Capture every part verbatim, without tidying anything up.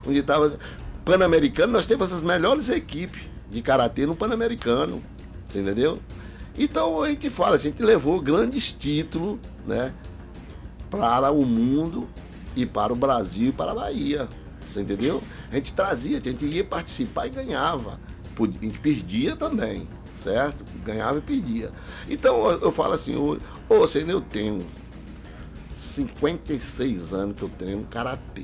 onde tava Pan-Americano, nós temos as melhores equipes de karatê no Pan-Americano, você entendeu? Então a gente fala, a gente levou grandes títulos, né, para o mundo e para o Brasil e para a Bahia, você entendeu? A gente trazia, a gente ia participar e ganhava, a gente perdia também, certo? Ganhava e perdia. Então eu, eu falo assim, ô, ô Senhor, eu tenho cinquenta e seis anos que eu treino karatê.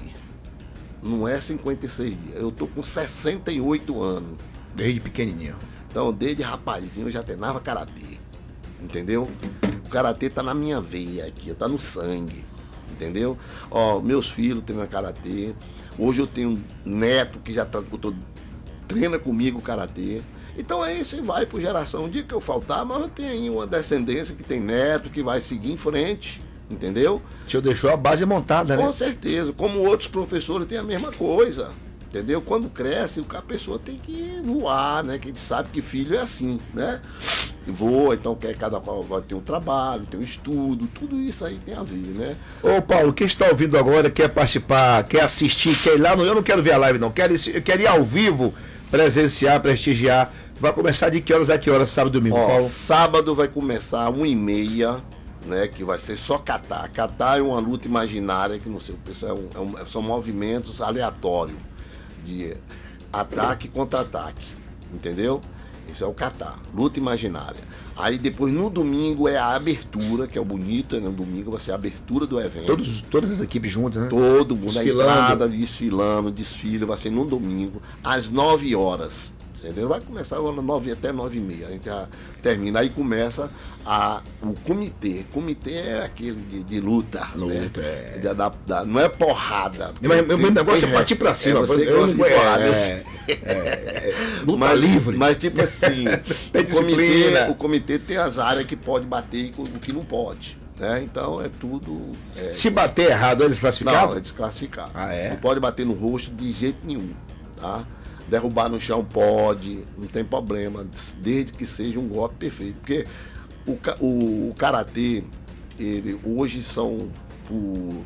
Não é cinquenta e seis dias, eu tô com sessenta e oito anos. Desde pequenininho. Então, desde rapazinho eu já treinava karatê, entendeu? O karatê tá na minha veia aqui, tá no sangue, entendeu? Ó, meus filhos treinam karatê. Hoje eu tenho um neto que já tá, tô, treina comigo karatê. Então aí você vai por geração. Um dia que eu faltar, mas eu tenho aí uma descendência que tem neto, que vai seguir em frente, entendeu? O senhor deixou a base montada, né? Com certeza. Como outros professores têm a mesma coisa, entendeu? Quando cresce, a pessoa tem que voar, né? Que a gente sabe que filho é assim, né? Voa, então quer cada qual vai ter um trabalho, tem um estudo, tudo isso aí tem a ver, né? Ô Paulo, quem está ouvindo agora, quer participar, quer assistir, quer ir lá, no, eu não quero ver a live não, quero, eu quero ir ao vivo, presenciar, prestigiar. Vai começar de que horas a que horas, sábado e domingo, Ó, Paulo? Sábado vai começar uma e meia, né, que vai ser só catar. Catar é uma luta imaginária, que não sei, o pessoal é um, é um, são movimentos aleatórios, de ataque contra ataque, entendeu? Isso é o catar, luta imaginária. Aí depois no domingo é a abertura, que é o bonito, né? No domingo vai ser a abertura do evento. Todos, todas as equipes juntas, né? Todo mundo, desfilando. A entrada, desfilando, desfile, vai ser no domingo, às nove horas. Entendeu? Vai começar nove, até nove e meia, a gente já termina, aí começa a, o comitê. Comitê é aquele de, de luta, luta, né? é. Da, da, da, não é porrada. Mas o meu negócio é partir pra cima. É, você eu, gosta de porrada. É, é, é, luta mas, livre. Mas tipo assim, tem o, comitê, o comitê tem as áreas que pode bater e o que não pode. Né? Então é tudo... É, se bater errado, é desclassificado? Não, é desclassificado. Ah, é? Não pode bater no rosto de jeito nenhum, tá? Derrubar no chão pode, não tem problema, desde que seja um golpe perfeito. Porque o, o, o karatê, ele, hoje são por,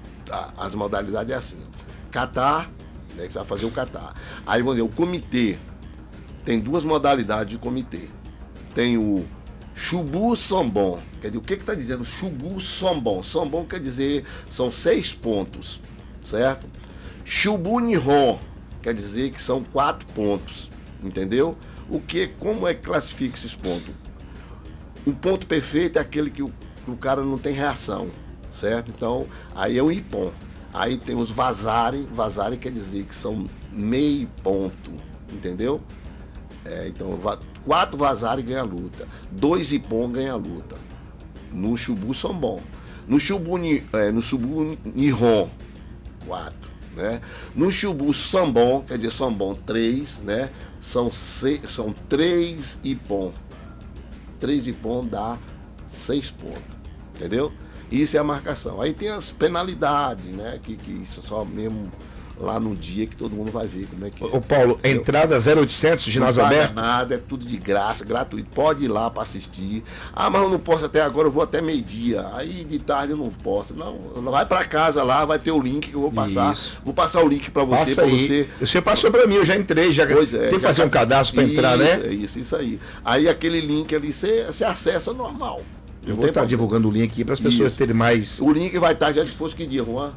as modalidades é assim, kata, né, que você vai fazer o kata. Aí vamos dizer, o comitê, tem duas modalidades de comitê. Tem o Shubu Sombon, quer dizer, o que que está dizendo Shubu Sombon? Sombon quer dizer, são seis pontos, certo? Shubu Nihon quer dizer que são quatro pontos, entendeu? O que, como é que classifica esses pontos? Um ponto perfeito é aquele que o, que o cara não tem reação, certo? Então, aí é o Ippon. Aí tem os vazare, vazare quer dizer que são meio ponto, entendeu? É, então, va, quatro vazare ganha a luta, dois Ippon ganha a luta. No Shubu Sombon. No Shubu, é, no Shubu Nihon, quatro. Né? No Shubu Sombon, quer dizer, Sombon três, né? São, seis, são três Ippon. três Ippon dá seis pontos, entendeu? Isso é a marcação. Aí tem as penalidades, né? Que, que isso só mesmo lá no dia que todo mundo vai ver como é que é. Ô Paulo, entendeu? Entrada zero oitocentos, ginásio aberto? Não paga nada, é tudo de graça, gratuito. Pode ir lá para assistir. Ah, mas eu não posso até agora, eu vou até meio-dia. Aí de tarde eu não posso. Não, vai para casa lá, vai ter o link que eu vou passar. Isso. Vou passar o link para você, para você. Você passou para mim, eu já entrei, já pois é, tem que fazer um cadastro para entrar, né? É isso, isso aí. Aí aquele link ali você, você acessa normal. Eu vou estar divulgando o link aqui para as pessoas isso. terem mais. O link vai estar já disposto que dia, Juan?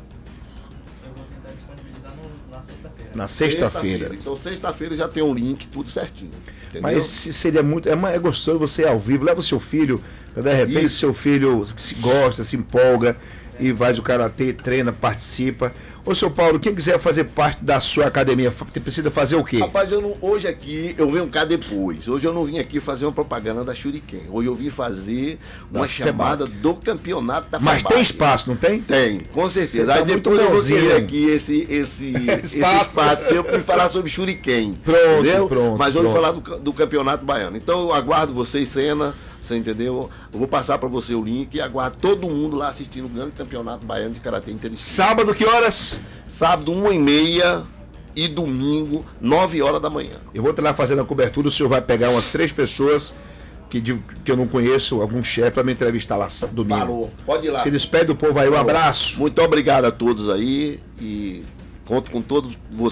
Na sexta-feira. Sexta então, sexta-feira já tem um link, tudo certinho. Entendeu? Mas seria muito. É, é gostoso você ir ao vivo. Leva o seu filho, de repente, Isso. seu filho se gosta, se empolga e vai do karatê, treina, participa. Ô, seu Paulo, quem quiser fazer parte da sua academia, precisa fazer o quê? Rapaz, eu não, hoje aqui eu venho cá depois. Hoje eu não vim aqui fazer uma propaganda da Shuriken. Hoje eu vim fazer uma da chamada Febac. do campeonato da Mas Febac. Tem espaço, não tem? Tem, com certeza. Tá Aí depois eu vou ter aqui esse, esse, esse espaço seu para falar sobre Shuriken. Pronto, entendeu? pronto. Mas hoje eu pronto. vou falar do, do campeonato baiano. Então eu aguardo vocês, Senna. Você entendeu? Eu vou passar para você o link e aguardo todo mundo lá assistindo o grande campeonato baiano de karatê inteligente. Sábado, que horas? Sábado, uma e meia e domingo, nove horas da manhã. Eu vou estar lá fazendo a cobertura, o senhor vai pegar umas três pessoas que, de, que eu não conheço, algum chefe, para me entrevistar lá domingo. Falou, pode ir lá. Se despede do povo aí, um abraço. Muito obrigado a todos aí e Conto com todos vocês.